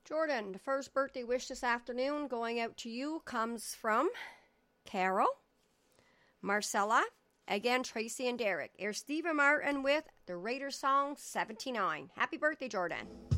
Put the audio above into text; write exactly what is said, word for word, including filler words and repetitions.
Jordan, the first birthday wish this afternoon going out to you comes from Carol, Marcella, again Tracy and Derek. Here's Stephen Martin with the Raiders song seventy-nine. Happy birthday, Jordan.